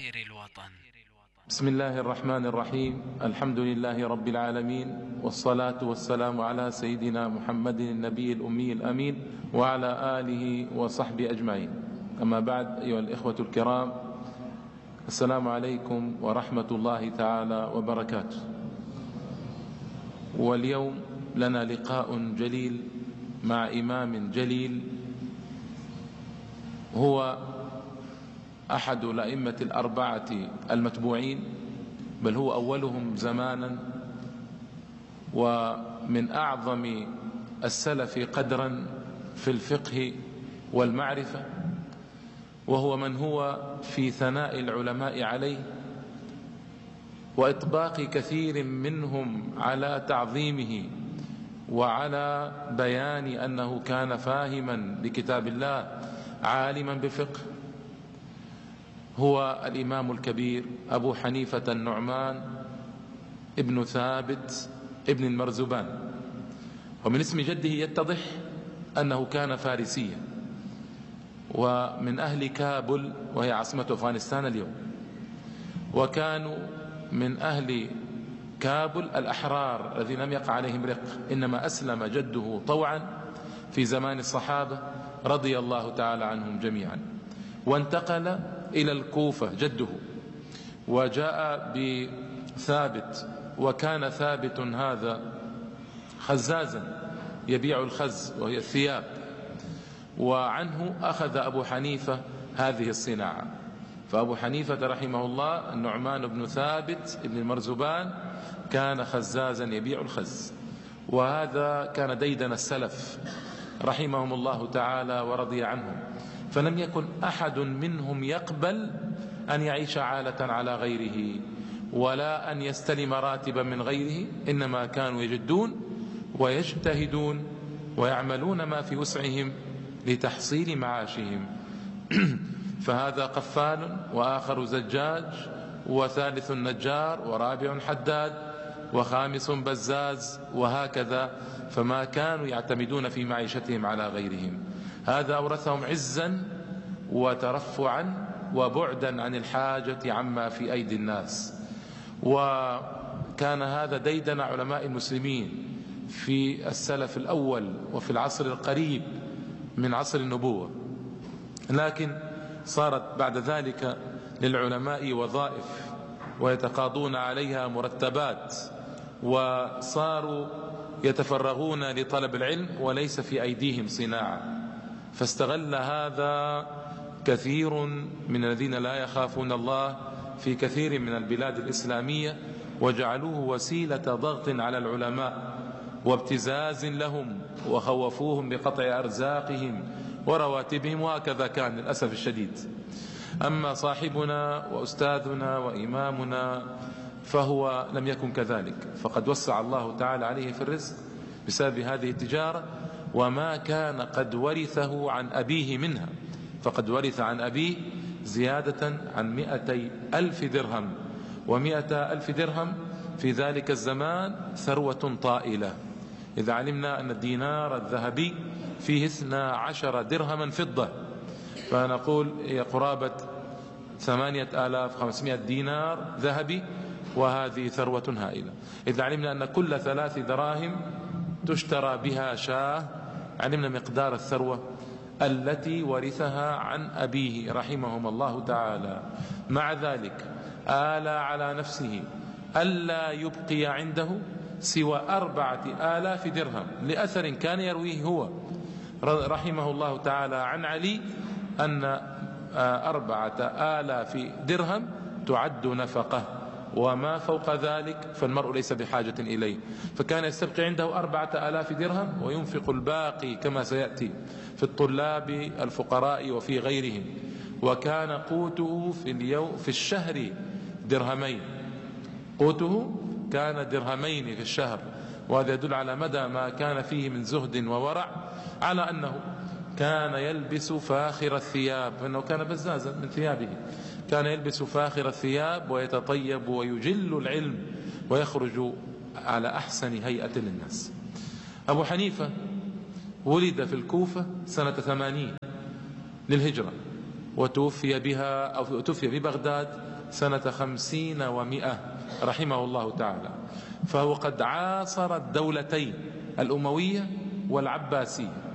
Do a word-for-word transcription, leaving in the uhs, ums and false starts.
عسير الوطن. بسم الله الرحمن الرحيم. الحمد لله رب العالمين، والصلاة والسلام على سيدنا محمد النبي الأمي الأمين وعلى آله وصحبه أجمعين. أما بعد، أيها الإخوة الكرام، السلام عليكم ورحمة الله تعالى وبركاته. واليوم لنا لقاء جليل مع إمام جليل، هو أحد الأئمة الأربعة المتبوعين، بل هو أولهم زمانا، ومن أعظم السلف قدرا في الفقه والمعرفة، وهو من هو في ثناء العلماء عليه وإطباق كثير منهم على تعظيمه وعلى بيان أنه كان فاهما لكتاب الله عالما بالفقه. هو الإمام الكبير أبو حنيفة النعمان ابن ثابت ابن المرزبان، ومن اسم جده يتضح أنه كان فارسيا ومن أهل كابل، وهي عاصمة أفغانستان اليوم. وكانوا من أهل كابل الأحرار الذين لم يقع عليهم رق، إنما أسلم جده طوعا في زمان الصحابة رضي الله تعالى عنهم جميعا، وانتقل إلى الكوفة جده وجاء بثابت. وكان ثابت هذا خزازا يبيع الخز وهي الثياب، وعنه أخذ أبو حنيفة هذه الصناعة. فأبو حنيفة رحمه الله النعمان بن ثابت بن المرزبان كان خزازا يبيع الخز، وهذا كان ديدن السلف رحمهم الله تعالى ورضي عنهم. فلم يكن أحد منهم يقبل أن يعيش عالة على غيره ولا أن يستلم راتبا من غيره، إنما كانوا يجدون ويجتهدون ويعملون ما في وسعهم لتحصيل معاشهم. فهذا قفال، وآخر زجاج، وثالث نجار، ورابع حداد، وخامس بزاز، وهكذا. فما كانوا يعتمدون في معيشتهم على غيرهم. هذا أورثهم عزا وترفعا وبعدا عن الحاجة عما في أيدي الناس. وكان هذا ديدن علماء المسلمين في السلف الأول وفي العصر القريب من عصر النبوة، لكن صارت بعد ذلك للعلماء وظائف ويتقاضون عليها مرتبات، وصاروا يتفرغون لطلب العلم وليس في أيديهم صناعة. فاستغل هذا كثير من الذين لا يخافون الله في كثير من البلاد الإسلامية، وجعلوه وسيلة ضغط على العلماء وابتزاز لهم، وخوفوهم بقطع أرزاقهم ورواتبهم، وهكذا كان للأسف الشديد. أما صاحبنا وأستاذنا وإمامنا فهو لم يكن كذلك، فقد وسع الله تعالى عليه في الرزق بسبب هذه التجارة، وما كان قد ورثه عن أبيه منها. فقد ورث عن أبيه زيادة عن مئتي ألف درهم، ومئة ألف درهم في ذلك الزمان ثروة طائلة، إذا علمنا أن الدينار الذهبي فيه اثنا عشر درهما فضة، فنقول هي قرابة ثمانية آلاف وخمسمائة دينار ذهبي، وهذه ثروة هائلة. إذا علمنا أن كل ثلاث دراهم تشترى بها شاة، علمنا مقدار الثروة التي ورثها عن أبيه رحمهم الله تعالى. مع ذلك آلى على نفسه ألا يبقي عنده سوى أربعة آلاف درهم، لأثر كان يرويه هو رحمه الله تعالى عن علي أن أربعة آلاف درهم تعد نفقة، وما فوق ذلك فالمرء ليس بحاجة إليه. فكان يستبقي عنده أربعة آلاف درهم وينفق الباقي كما سيأتي في الطلاب الفقراء وفي غيرهم. وكان قوته في اليوم في الشهر درهمين، قوته كان درهمين في الشهر، وهذا يدل على مدى ما كان فيه من زهد وورع، على أنه كان يلبس فاخر الثياب، فإنه كان بزازا من ثيابه، كان يلبس فاخر الثياب ويتطيب ويجل العلم ويخرج على أحسن هيئة للناس. أبو حنيفة ولد في الكوفة سنة ثمانين للهجرة، وتوفي بها أو توفي في بغداد سنة خمسين ومئة رحمه الله تعالى، فهو قد عاصر الدولتين الأموية والعباسية.